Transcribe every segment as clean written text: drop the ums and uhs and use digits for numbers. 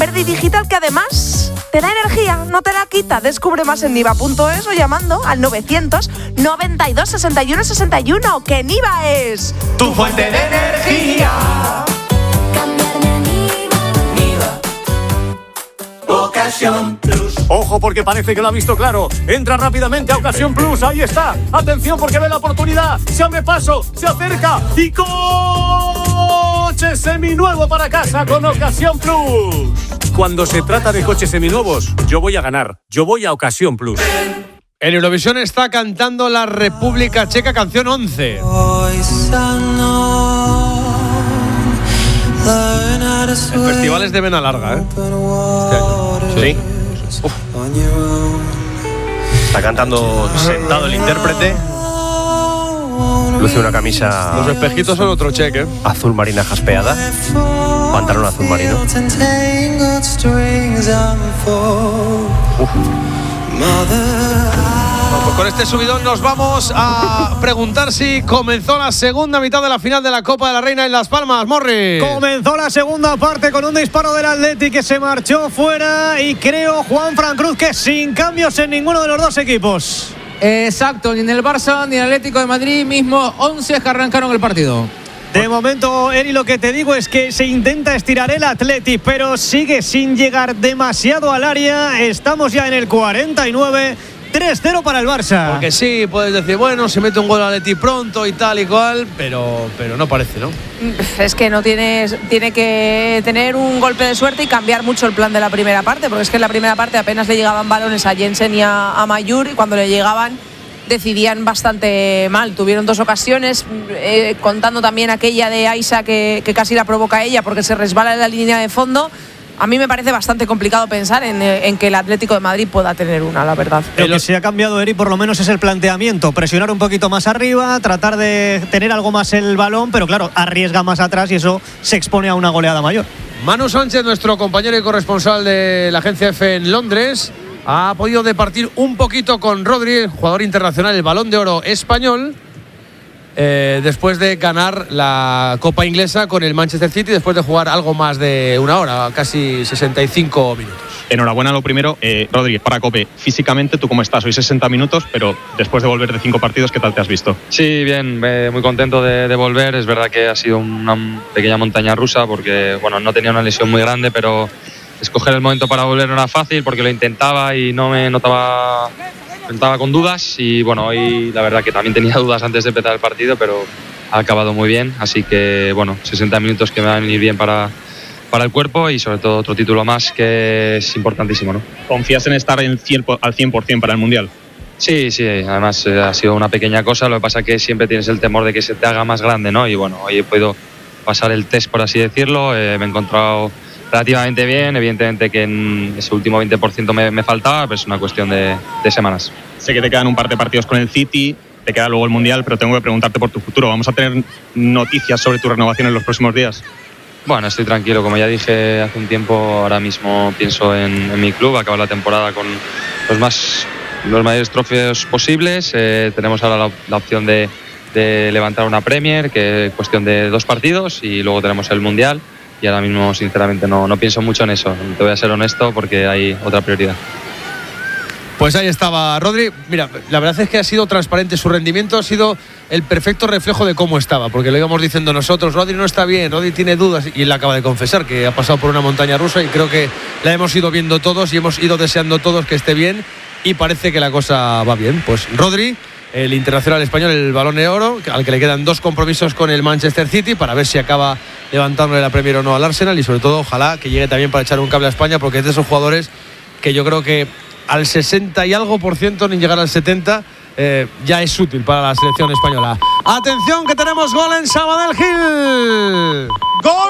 verde y digital que además te da energía, no te la quita. Descubre más en Niva.es o llamando al 992 61 61, que Niva es tu fuente de energía. Ocasión Plus. Ojo, porque parece que lo ha visto claro. Entra rápidamente a Ocasión Plus. Ahí está. Atención, porque ve la oportunidad. Se abre paso, se acerca y coche seminuevo para casa con Ocasión Plus. Cuando se trata de coches seminuevos, yo voy a ganar. Yo voy a Ocasión Plus. En Eurovisión está cantando la República Checa, canción 11. El festival es de vena larga, ¿eh? Este año. Sí. Está cantando sentado el intérprete. Luce una camisa. Los espejitos son otro cheque. Azul marina jaspeada. Pantalón azul marino. Pues con este subidón nos vamos a preguntar si comenzó la segunda mitad de la final de la Copa de la Reina en Las Palmas. Morri. Comenzó la segunda parte con un disparo del Atleti que se marchó fuera y creo, Juanfran Cruz, que sin cambios en ninguno de los dos equipos. Exacto, ni en el Barça ni en el Atlético de Madrid, mismo 11 que arrancaron el partido. De momento, Eri, lo que te digo es que se intenta estirar el Atleti, pero sigue sin llegar demasiado al área. Estamos ya en el 49, 3-0 para el Barça. Porque sí, puedes decir, bueno, se mete un gol al Atleti pronto y tal y cual, pero no parece, ¿no? Es que no tiene que tener un golpe de suerte y cambiar mucho el plan de la primera parte, porque es que en la primera parte apenas le llegaban balones a Jensen y a Mayur, y cuando le llegaban decidían bastante mal. Tuvieron dos ocasiones, contando también aquella de Aisa que casi la provoca ella porque se resbala en la línea de fondo. A mí me parece bastante complicado pensar en que el Atlético de Madrid pueda tener una, la verdad. Lo que se ha cambiado, Eri, por lo menos es el planteamiento. Presionar un poquito más arriba, tratar de tener algo más el balón, pero claro, arriesga más atrás y eso se expone a una goleada mayor. Manu Sánchez, nuestro compañero y corresponsal de la agencia F en Londres, ha podido departir un poquito con Rodri, el jugador internacional, el Balón de Oro español, después de ganar la Copa Inglesa con el Manchester City, después de jugar algo más de una hora, casi 65 minutos. Enhorabuena, lo primero. Rodri, para COPE, físicamente, ¿tú cómo estás? Hoy 60 minutos, pero después de volver de 5 partidos, ¿qué tal te has visto? Sí, bien, muy contento de volver. Es verdad que ha sido una pequeña montaña rusa porque, bueno, no tenía una lesión muy grande, pero escoger el momento para volver no era fácil porque lo intentaba y no me notaba con dudas, y bueno, hoy la verdad que también tenía dudas antes de empezar el partido, pero ha acabado muy bien, así que bueno, 60 minutos que me van a venir bien para el cuerpo y sobre todo otro título más que es importantísimo, ¿no? ¿Confías en estar al 100% para el Mundial? Sí, además ha sido una pequeña cosa, lo que pasa es que siempre tienes el temor de que se te haga más grande, ¿no? Y bueno, hoy he podido pasar el test, por así decirlo, me he encontrado relativamente bien, evidentemente que en ese último 20% me faltaba, pero es una cuestión de semanas. Sé que te quedan un par de partidos con el City, te queda luego el Mundial, pero tengo que preguntarte por tu futuro. ¿Vamos a tener noticias sobre tu renovación en los próximos días? Bueno, estoy tranquilo, como ya dije hace un tiempo, ahora mismo pienso en mi club, acabar la temporada con los mayores trofeos posibles. Tenemos ahora la opción de levantar una Premier, que es cuestión de 2 partidos, y luego tenemos el Mundial. Y ahora mismo, sinceramente, no pienso mucho en eso. Te voy a ser honesto porque hay otra prioridad. Pues ahí estaba Rodri. Mira, la verdad es que ha sido transparente. Su rendimiento ha sido el perfecto reflejo de cómo estaba, porque lo íbamos diciendo nosotros, Rodri no está bien, Rodri tiene dudas, y él acaba de confesar que ha pasado por una montaña rusa, y creo que la hemos ido viendo todos y hemos ido deseando todos que esté bien, y parece que la cosa va bien. Pues Rodri, el internacional español, el Balón de Oro, al que le quedan 2 compromisos con el Manchester City para ver si acaba levantándole la Premier o no al Arsenal, y sobre todo ojalá que llegue también para echar un cable a España, porque es de esos jugadores que yo creo que al 60 y algo por ciento, ni llegar al 70, ya es útil para la selección española. Atención, que tenemos gol en Sabadell Gil. ¡Gol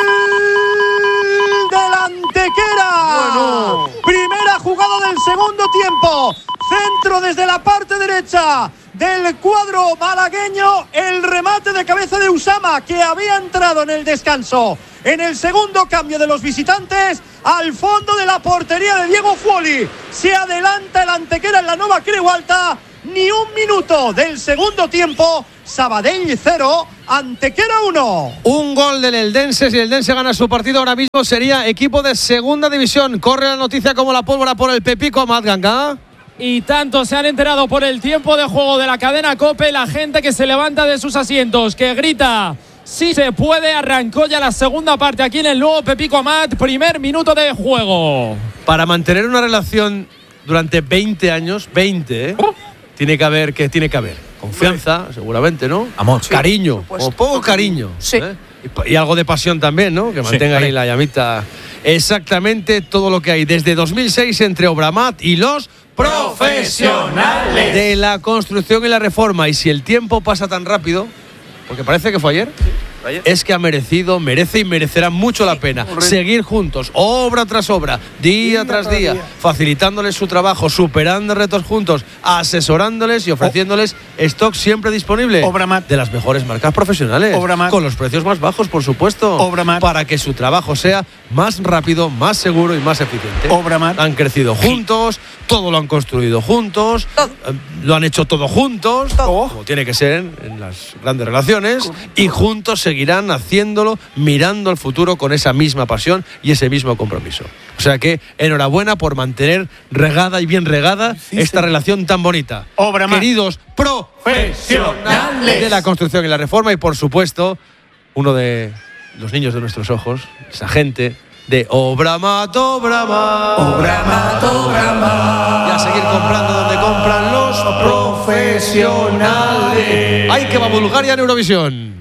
del Antequera! Bueno. Primera jugada del segundo tiempo. Centro desde la parte derecha del cuadro malagueño. El remate de cabeza de Usama, que había entrado en el descanso en el segundo cambio de los visitantes, al fondo de la portería de Diego Fuoli. Se adelanta el Antequera en la nueva Creu Alta ni un minuto del segundo tiempo. Sabadell 0, Antequera 1. Un gol del Eldense. Si el Eldense gana su partido ahora mismo sería equipo de segunda división. Corre la noticia como la pólvora por el Pepico Amat, Ganga. Y tanto se han enterado por el tiempo de juego de la cadena COPE, la gente que se levanta de sus asientos, que grita sí se puede. Arrancó ya la segunda parte aquí en el nuevo Pepico Amat, primer minuto de juego. Para mantener una relación durante 20 años, 20, tiene que haber confianza, seguramente, ¿no? Amor, cariño, o poco cariño, sí. Y algo de pasión también, ¿no? Que mantenga ahí la llamita. Exactamente todo lo que hay desde 2006 entre Obramat y los profesionales de la construcción y la reforma. Y si el tiempo pasa tan rápido, porque parece que fue ayer, es que merece y merecerá mucho la pena seguir juntos, obra tras obra, día tras día, facilitándoles su trabajo, superando retos juntos, asesorándoles y ofreciéndoles stock siempre disponible de las mejores marcas profesionales, con los precios más bajos, por supuesto, para que su trabajo sea más rápido, más seguro y más eficiente. Han crecido juntos, todo lo han construido juntos, lo han hecho todo juntos, como tiene que ser en las grandes relaciones, y juntos seguirán haciéndolo, mirando al futuro con esa misma pasión y ese mismo compromiso. O sea que enhorabuena por mantener regada y bien regada esta relación tan bonita. Queridos profesionales de la construcción y la reforma, y por supuesto, uno de los niños de nuestros ojos, esa gente de Obramat. Y a seguir comprando donde compran los profesionales. ¡Ay, que va Bulgaria en Eurovisión!